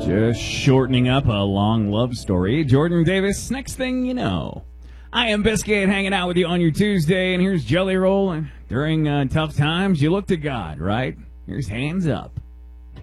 Just shortening up a long love story. Jordan Davis, next thing you know. I am Biscuit, hanging out with you on your Tuesday, and here's Jelly Roll. During tough times, you look to God, right? Here's Hands Up.